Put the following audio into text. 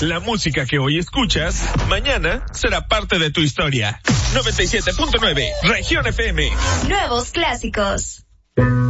La música que hoy escuchas, mañana será parte de tu historia. 97.9, Región FM. Nuevos clásicos.